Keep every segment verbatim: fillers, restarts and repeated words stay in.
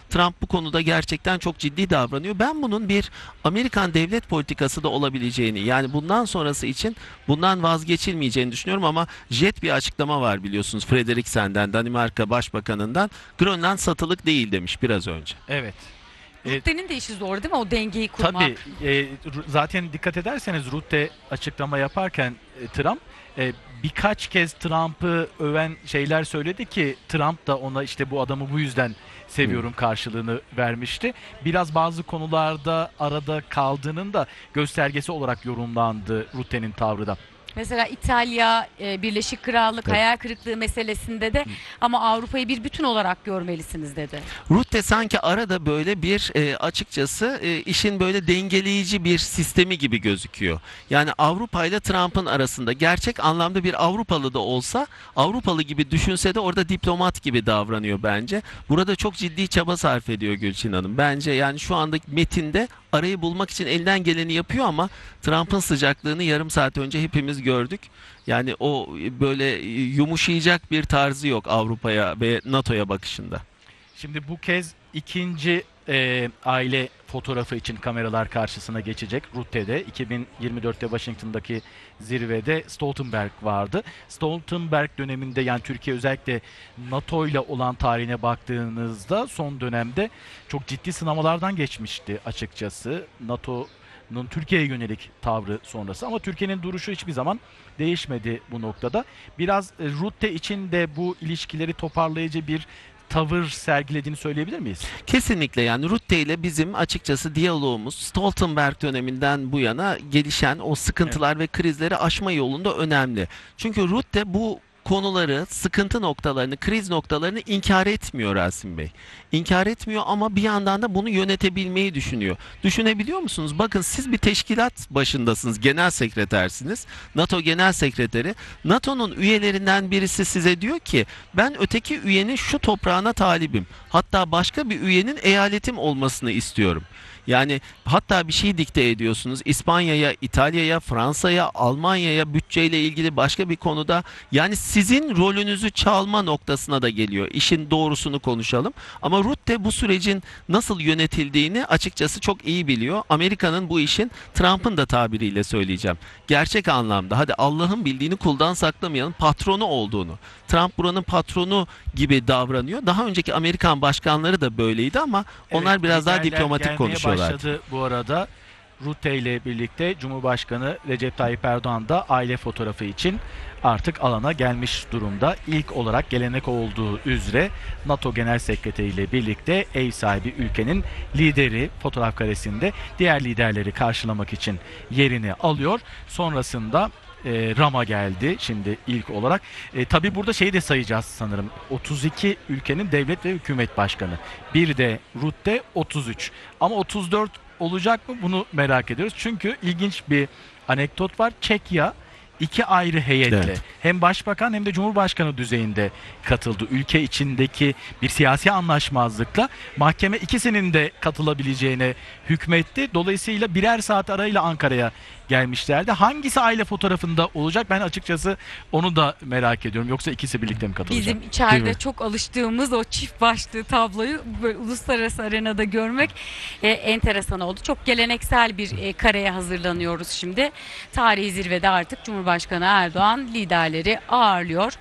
Trump bu konuda gerçekten çok ciddi davranıyor. Ben bunun bir Amerikan devlet politikası da olabileceğini, yani bundan sonrası için bundan vazgeçilmeyeceğini düşünüyorum ama jet bir açıklama var biliyorsunuz Frederiksen'den, Danimarka Başbakanı'ndan. Grönland satılık değil demiş biraz önce. Evet. E, Rutte'nin de işi zor değil mi? O dengeyi kurmak. tabii e, Ru- zaten dikkat ederseniz Rutte açıklama yaparken e, Trump e, birkaç kez Trump'ı öven şeyler söyledi ki Trump da ona işte bu adamı bu yüzden seviyorum karşılığını vermişti. Biraz bazı konularda arada kaldığının da göstergesi olarak yorumlandı Rutte'nin tavrı da. Mesela İtalya, e, Birleşik Krallık, Evet. hayal kırıklığı meselesinde de ama Avrupa'yı bir bütün olarak görmelisiniz dedi. Rutte sanki arada böyle bir e, açıkçası e, işin böyle dengeleyici bir sistemi gibi gözüküyor. Yani Avrupa ile Trump'ın arasında gerçek anlamda bir Avrupalı da olsa Avrupalı gibi düşünse de orada diplomat gibi davranıyor bence. Burada çok ciddi çaba sarf ediyor Gülçin Hanım. Bence yani şu andaki metinde arayı bulmak için elinden geleni yapıyor ama Trump'ın sıcaklığını yarım saat önce hepimiz gördük. Yani o böyle yumuşayacak bir tarzı yok Avrupa'ya ve NATO'ya bakışında. Şimdi bu kez ikinci e, aile fotoğrafı için kameralar karşısına geçecek Rutte'de. iki bin yirmi dörtte Washington'daki zirvede Stoltenberg vardı. Stoltenberg döneminde, yani Türkiye özellikle NATO ile olan tarihine baktığınızda son dönemde çok ciddi sınamalardan geçmişti açıkçası. NATO'nun Türkiye'ye yönelik tavrı sonrası, ama Türkiye'nin duruşu hiçbir zaman değişmedi bu noktada. Biraz e, Rutte için de bu ilişkileri toparlayıcı bir tavır sergilediğini söyleyebilir miyiz? Kesinlikle, yani Rutte ile bizim açıkçası diyalogumuz Stoltenberg döneminden bu yana gelişen o sıkıntılar ve krizleri aşma yolunda önemli. Çünkü Rutte bu konuları, sıkıntı noktalarını, kriz noktalarını inkar etmiyor Rasim Bey. İnkar etmiyor ama bir yandan da bunu yönetebilmeyi düşünüyor. Düşünebiliyor musunuz? Bakın, siz bir teşkilat başındasınız, genel sekretersiniz. NATO genel sekreteri. NATO'nun üyelerinden birisi size diyor ki ben öteki üyenin şu toprağına talibim. Hatta başka bir üyenin eyaletim olmasını istiyorum. Yani hatta bir şey dikte ediyorsunuz İspanya'ya, İtalya'ya, Fransa'ya, Almanya'ya bütçeyle ilgili başka bir konuda. Yani sizin rolünüzü çalma noktasına da geliyor. İşin doğrusunu konuşalım. Ama Rutte bu sürecin nasıl yönetildiğini açıkçası çok iyi biliyor. Amerika'nın bu işin, Trump'ın da tabiriyle söyleyeceğim, gerçek anlamda, hadi Allah'ın bildiğini kuldan saklamayalım, patronu olduğunu. Trump buranın patronu gibi davranıyor. Daha önceki Amerikan başkanları da böyleydi ama onlar Evet, biraz daha liderler diplomatik gelmeye konuşuyorlardı. başladı bu arada. Rutte ile birlikte Cumhurbaşkanı Recep Tayyip Erdoğan da aile fotoğrafı için artık alana gelmiş durumda. İlk olarak gelenek olduğu üzere NATO Genel Sekreteri ile birlikte ev sahibi ülkenin lideri fotoğraf karesinde diğer liderleri karşılamak için yerini alıyor. Sonrasında e, Rama geldi şimdi ilk olarak. E, tabii burada şeyi de sayacağız sanırım. otuz iki ülkenin devlet ve hükümet başkanı. Bir de Rutte otuz üç. Ama otuz dört olacak mı, bunu merak ediyoruz. Çünkü ilginç bir anekdot var. Çekya iki ayrı heyetle, Evet. hem başbakan hem de cumhurbaşkanı düzeyinde katıldı. Ülke içindeki bir siyasi anlaşmazlıkla mahkeme ikisinin de katılabileceğine hükmetti. Dolayısıyla birer saat arayla Ankara'ya gelmişlerdi. Hangisi aile fotoğrafında olacak? Ben açıkçası onu da merak ediyorum. Yoksa ikisi birlikte mi katılacak? Bizim Değil içeride mi? çok alıştığımız o çift başlı tabloyu böyle uluslararası arenada görmek e, enteresan oldu. Çok geleneksel bir e, kareye hazırlanıyoruz şimdi. Tarihi zirvede artık Cumhurbaşkanı Erdoğan liderleri ağırlıyor.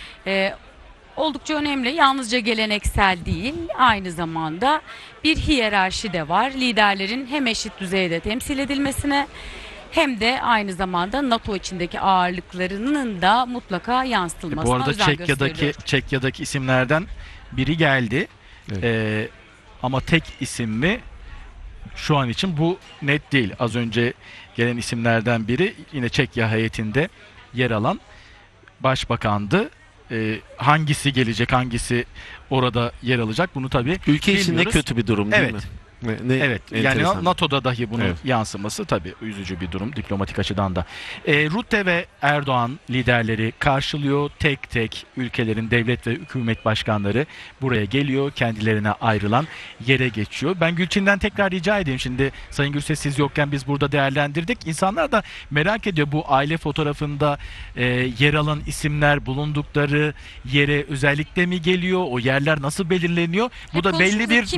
E, oldukça önemli. Yalnızca geleneksel değil, aynı zamanda bir hiyerarşi de var. Liderlerin hem eşit düzeyde temsil edilmesine hem de aynı zamanda NATO içindeki ağırlıklarının da mutlaka yansıtılmasına Bu arada özen Çekya'daki gösteriliyor. Çekya'daki isimlerden biri geldi. Evet. Ee, ama tek isim mi? Şu an için bu net değil. Az önce gelen isimlerden biri yine Çekya heyetinde yer alan başbakandı. Ee, hangisi gelecek, hangisi orada yer alacak, bunu tabii Ülke için ne bilmiyoruz. kötü bir durum değil Evet. mi? Ne, ne Evet, yani enteresan. NATO'da dahi bunun Evet. yansıması tabii üzücü bir durum diplomatik açıdan da. E, Rutte ve Erdoğan liderleri karşılıyor. Tek tek ülkelerin devlet ve hükümet başkanları buraya geliyor. Kendilerine ayrılan yere geçiyor. Ben Gülçin'den tekrar rica edeyim. Şimdi Sayın Gürses, siz yokken biz burada değerlendirdik. İnsanlar da merak ediyor, bu aile fotoğrafında e, yer alan isimler bulundukları yere özellikle mi geliyor? O yerler nasıl belirleniyor? Bu Hep da belli konuşuyoruz, bir kim